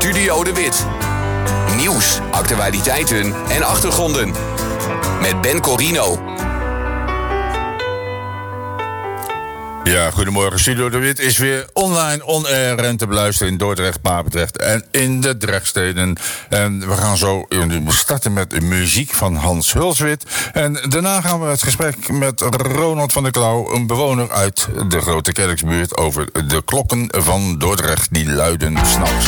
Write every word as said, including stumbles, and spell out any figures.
Studio De Wit. Nieuws, actualiteiten en achtergronden. Met Ben Corino. Ja, goedemorgen. Studio De Wit is weer online, on-air en te beluisteren in Dordrecht, Papendrecht en in de Drechtsteden. En we gaan zo starten met muziek van Hans Hulswit. En daarna gaan we het gesprek met Ronald van der Klauw, een bewoner uit de Grote Kerksbuurt, over de klokken van Dordrecht die luiden 's nachts.